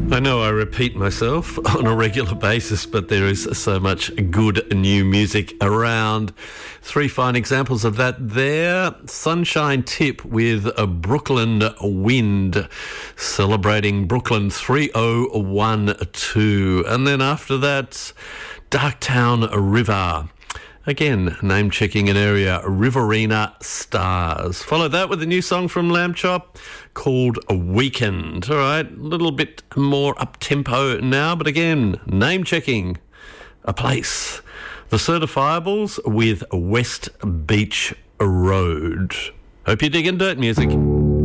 I know I repeat myself on a regular basis, but there is so much good new music around. Three fine examples of that there. Sunshine Tip with a Brooklyn Wind, celebrating Brooklyn 3012. And then after that, Darktown River. Again, name-checking an area, Riverina Stars. Follow that with a new song from Lamb Chop called Weekend. All right, a little bit more up-tempo now, but again, name-checking a place. The Certifiables with West Beach Road. Hope you're digging dirt music.